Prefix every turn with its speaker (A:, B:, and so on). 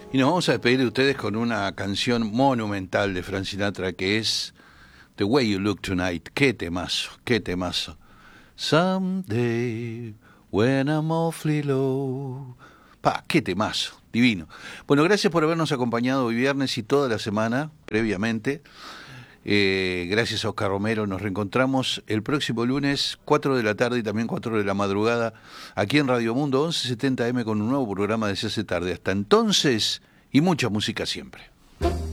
A: Y nos vamos a despedir de ustedes con una canción monumental de Frank Sinatra que es The Way You Look Tonight. Qué temazo, qué temazo. Someday, when I'm awfully low. Pa, qué temazo, divino. Bueno, gracias por habernos acompañado hoy viernes y toda la semana previamente. Gracias a Oscar Romero. Nos reencontramos el próximo lunes, 4 de la tarde y también 4 de la madrugada, aquí en Radio Mundo 1170M con un nuevo programa de Se hace tarde. Hasta entonces, y mucha música siempre.